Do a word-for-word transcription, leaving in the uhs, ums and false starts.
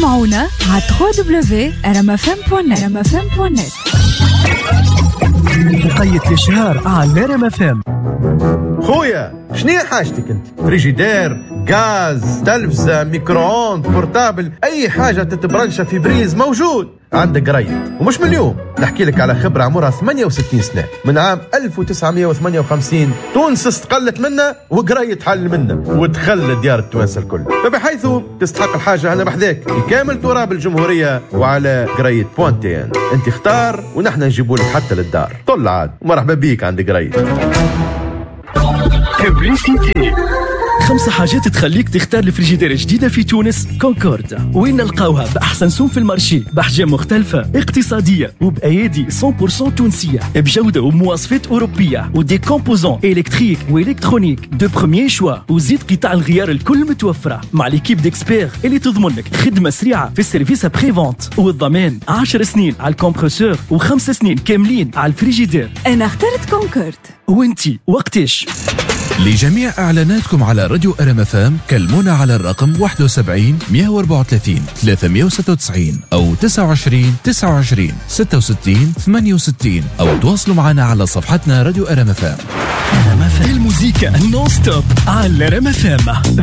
تابعونا على دبليو دبليو دبليو دوت ار ام اف ام دوت نت. مقيد الشهر على ار ام اف ام. خويا شنو حاجتك انت؟ فريجيدير، غاز، تلفزة، ميكرووند، بورتابل، اي حاجة تتبرنشها في بريز موجود عندك قريت. ومش من اليوم، نحكي لك على خبرة عمرها ثمانية وستين سنة. من عام ألف وتسعمية وثمانية وخمسين تونس استقلت منا وقريت حل منا ودخل ديار التوانسة الكل، فبحيث تستحق الحاجة هنا بحذاك بكامل تراب الجمهورية وعلى قريت بوانتين. انت اختار ونحن نجيبوا لك حتى للدار. طل عاد ومرحبا بيك عند قريت. خمسة حاجات تخليك تختار الفريجيدير الجديدة في تونس كونكورد. وين نلقاوها؟ بأحسن سوم في المارشي، بأحجام مختلفة، اقتصادية وبأيادي مية بالمية تونسية، بجودة ومواصفات أوروبية، ودي كومبوزون إلكتريك وإلكترونيك دو بروميي شوا، وزيد قطع الغيار الكل متوفرة مع ليكيب ديكسبير اللي تضمن لك خدمة سريعة في السيرفيس ابري فونت، والضمان عشر سنين على الكمبرسور وخمس سنين كاملين على الفريجيدير. أنا اخترت كونكورد. وانتي وقتاش؟ لجميع إعلاناتكم على راديو ار ام اف ام كلمونا على الرقم واحد وسبعين مية وأربعة وثلاثين ثلاثمية وستة وتسعين أو تسعة وعشرين تسعة وعشرين ستة وستين ثمانية وستين أو تواصلوا معنا على صفحتنا راديو ار ام اف ام. الموسيقى نون ستوب على ار ام اف ام.